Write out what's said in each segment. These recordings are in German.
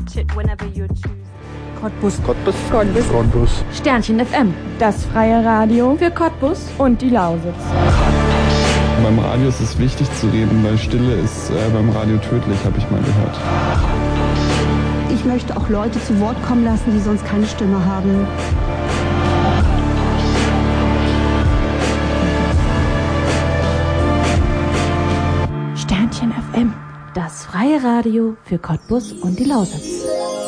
watch it whenever you're choosing. Cottbus. Sternchen FM. Das freie Radio für Cottbus und die Lausitz. Beim Radio ist es wichtig zu reden, weil Stille ist beim Radio tödlich, habe ich mal gehört. Ich möchte auch Leute zu Wort kommen lassen, die sonst keine Stimme haben. Sternchen FM. Das freie Radio für Cottbus und die Lausitz.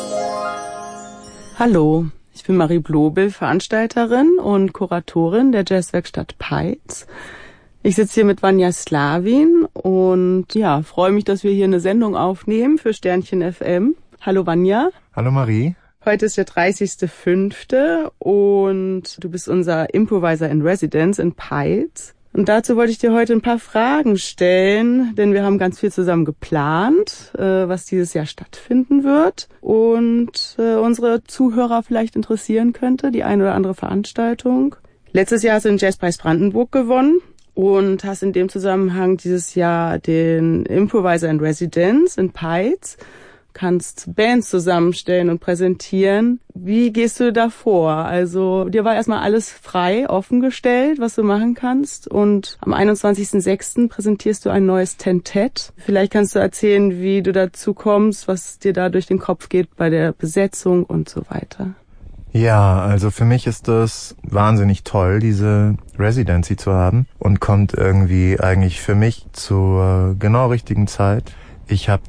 Hallo, ich bin Marie Blobel, Veranstalterin und Kuratorin der Jazzwerkstatt Peitz. Ich sitze hier mit Vanja Slavin und ja, freue mich, dass wir hier eine Sendung aufnehmen für Sternchen FM. Hallo Vanja. Hallo Marie. Heute ist der 30.05. und du bist unser Improviser in Residence in Peitz. Und dazu wollte ich dir heute ein paar Fragen stellen, denn wir haben ganz viel zusammen geplant, was dieses Jahr stattfinden wird und unsere Zuhörer vielleicht interessieren könnte, die eine oder andere Veranstaltung. Letztes Jahr hast du den Jazzpreis Brandenburg gewonnen und hast in dem Zusammenhang dieses Jahr den Improviser in Residence in Peitz. Kannst Bands zusammenstellen und präsentieren. Wie gehst du da vor? Also dir war erstmal alles frei, offengestellt, was du machen kannst. Und am 21.06. präsentierst du ein neues Tentett. Vielleicht kannst du erzählen, wie du dazu kommst, was dir da durch den Kopf geht bei der Besetzung und so weiter. Ja, also für mich ist das wahnsinnig toll, diese Residency zu haben und kommt irgendwie eigentlich für mich zur genau richtigen Zeit. Ich habe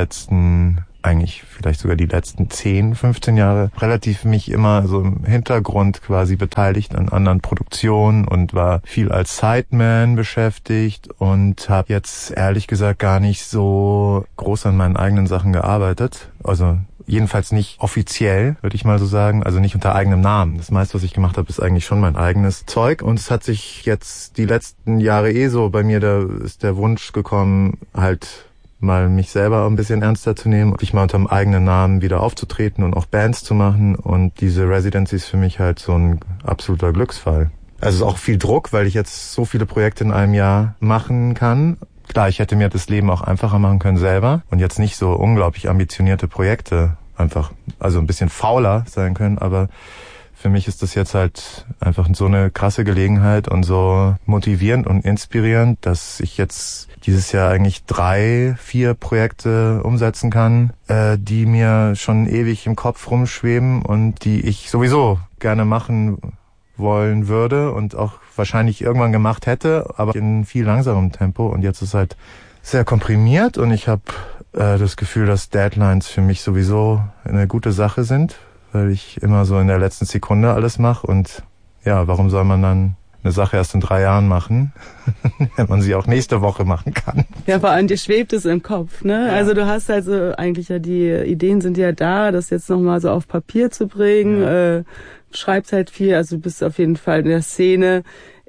vielleicht sogar die letzten 10, 15 Jahre relativ mich immer so im Hintergrund quasi beteiligt an anderen Produktionen und war viel als Sideman beschäftigt und habe jetzt ehrlich gesagt gar nicht so groß an meinen eigenen Sachen gearbeitet. Also jedenfalls nicht offiziell, würde ich mal so sagen, also nicht unter eigenem Namen. Das meiste, was ich gemacht habe, ist eigentlich schon mein eigenes Zeug und es hat sich jetzt die letzten Jahre so bei mir, da ist der Wunsch gekommen, halt mal mich selber ein bisschen ernster zu nehmen und mich mal unter dem eigenen Namen wieder aufzutreten und auch Bands zu machen. Und diese Residency ist für mich halt so ein absoluter Glücksfall. Also es ist auch viel Druck, weil ich jetzt so viele Projekte in einem Jahr machen kann. Klar, ich hätte mir das Leben auch einfacher machen können selber und jetzt nicht so unglaublich ambitionierte Projekte einfach, also ein bisschen fauler sein können, aber für mich ist das jetzt halt einfach so eine krasse Gelegenheit und so motivierend und inspirierend, dass ich jetzt dieses Jahr eigentlich 3, 4 Projekte umsetzen kann, die mir schon ewig im Kopf rumschweben und die ich sowieso gerne machen wollen würde und auch wahrscheinlich irgendwann gemacht hätte, aber in viel langsamerem Tempo. Und jetzt ist halt sehr komprimiert und ich habe das Gefühl, dass Deadlines für mich sowieso eine gute Sache sind, weil ich immer so in der letzten Sekunde alles mache und ja, warum soll man dann eine Sache erst in 3 Jahren machen, wenn man sie auch nächste Woche machen kann. Ja, vor allem dir schwebt es im Kopf, ne? Ja. Also du hast also eigentlich ja die Ideen sind ja da, das jetzt nochmal so auf Papier zu bringen, du schreibst halt viel, also du bist auf jeden Fall in der Szene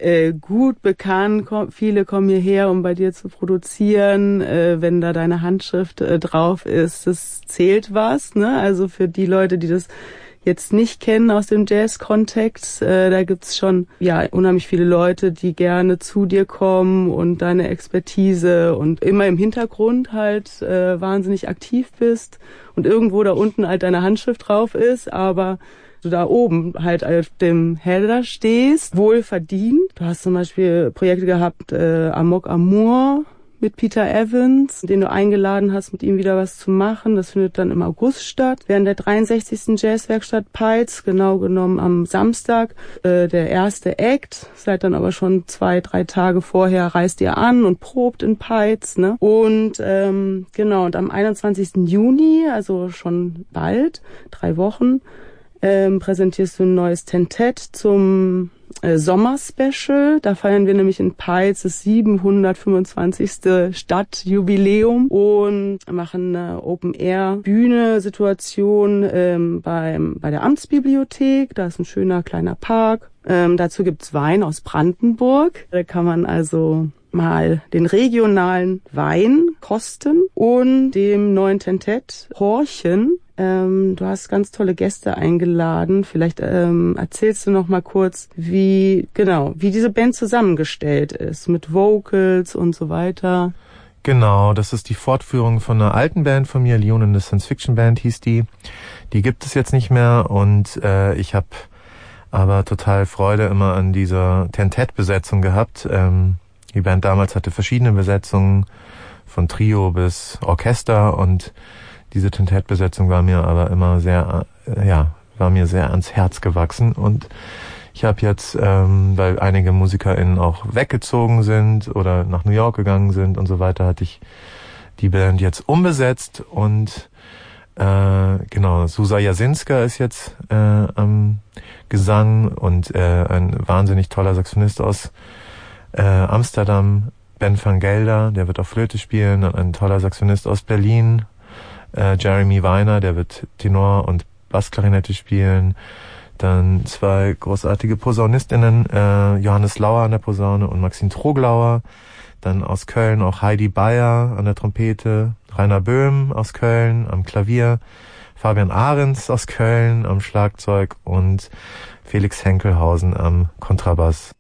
gut bekannt, viele kommen hierher, um bei dir zu produzieren, wenn da deine Handschrift drauf ist, das zählt was, ne? Also für die Leute, die das jetzt nicht kennen aus dem Jazz-Kontext, da gibt's schon unheimlich viele Leute, die gerne zu dir kommen und deine Expertise und immer im Hintergrund halt wahnsinnig aktiv bist und irgendwo da unten halt deine Handschrift drauf ist, aber du da oben halt auf dem Header stehst, wohlverdient. Du hast zum Beispiel Projekte gehabt, Amok Amour mit Peter Evans, den du eingeladen hast, mit ihm wieder was zu machen. Das findet dann im August statt. Während der 63. Jazzwerkstatt Peitz, genau genommen am Samstag, der erste Act. Seid dann aber schon 2, 3 Tage vorher reist ihr an und probt in Peitz, ne? Und und am 21. Juni, also schon bald, 3 Wochen, präsentierst du ein neues Tentett zum Sommerspecial. Da feiern wir nämlich in Peitz das 725. Stadtjubiläum und machen eine Open-Air-Bühne-Situation bei der Amtsbibliothek. Da ist ein schöner kleiner Park. Dazu gibt's Wein aus Brandenburg. Da kann man also mal den regionalen Wein kosten und dem neuen Tentett horchen. Du hast ganz tolle Gäste eingeladen. Vielleicht erzählst du noch mal kurz, wie diese Band zusammengestellt ist, mit Vocals und so weiter. Genau, das ist die Fortführung von einer alten Band von mir, Leon and the Science Fiction Band hieß die. Die gibt es jetzt nicht mehr und ich habe aber total Freude immer an dieser Tentett-Besetzung gehabt. Die Band damals hatte verschiedene Besetzungen, von Trio bis Orchester, und diese Tentett-Besetzung war mir aber immer sehr, war mir sehr ans Herz gewachsen. Und ich habe jetzt, weil einige MusikerInnen auch weggezogen sind oder nach New York gegangen sind und so weiter, hatte ich die Band jetzt umbesetzt und Susa Jasinska ist jetzt am Gesang und ein wahnsinnig toller Saxophonist aus Amsterdam, Ben van Gelder, der wird auch Flöte spielen, und ein toller Saxophonist aus Berlin, Jeremy Weiner, der wird Tenor und Bassklarinette spielen. Dann 2 großartige PosaunistInnen, Johannes Lauer an der Posaune und Maxine Troglauer. Dann aus Köln auch Heidi Bayer an der Trompete, Rainer Böhm aus Köln am Klavier, Fabian Ahrens aus Köln am Schlagzeug und Felix Henkelhausen am Kontrabass.